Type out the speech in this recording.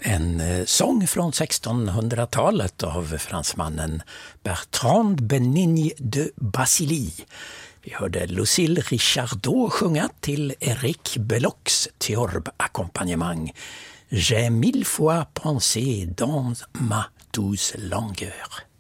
En sång från 1600-talet av fransmannen Bertrand Benigne de Basilly. Vi hörde Lucille Richardot sjunga till Eric Bellocs Theorbe-ackompanjemang J'ai mille fois pensé dans ma douce langueur.